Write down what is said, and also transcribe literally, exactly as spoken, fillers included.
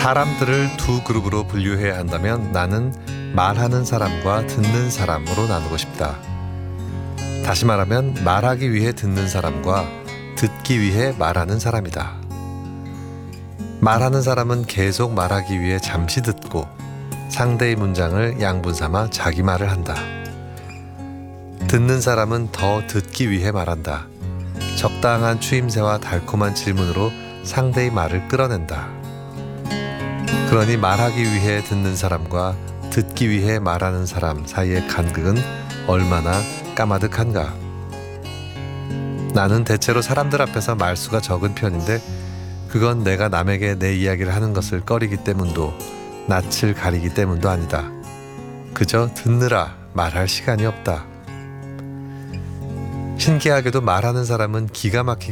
사람들을 두 그룹으로 분류해야 한다면 나는 말하는 사람과 듣는 사람으로 나누고 싶다. 다시 말하면 말하기 위해 듣는 사람과 듣기 위해 말하는 사람이다. 말하는 사람은 계속 말하기 위해 잠시 듣고 상대의 문장을 양분 삼아 자기 말을 한다. 듣는 사람은 더 듣기 위해 말한다. 적당한 추임새와 달콤한 질문으로 상대의 말을 끌어낸다. 그러니 말하기 위해 듣는 사람과 듣기 위해 말하는 사람 사이의 간극은 얼마나 까마득한가. 나는 대체로 사람들 앞에서 말수가 적은 편인데 그건 내가 남에게 내 이야기를 하는 것을 꺼리기 때문도 낯을 가리기 때문도 아니다. 그저 듣느라 말할 시간이 없다. 신기하게도 말하는 사람은 기가 막히게